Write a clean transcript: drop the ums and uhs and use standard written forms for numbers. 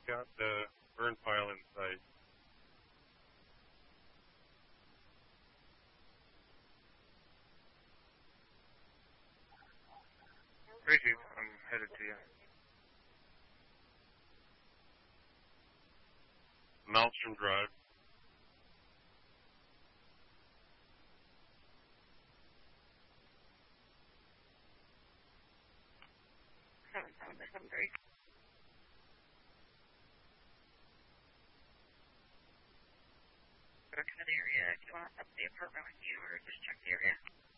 got the burn pile inside. Crazy, I'm headed to you. Malmstrom Drive. Haven't found it. I'm very work in an area. Do you want to up the apartment with you or just check the area?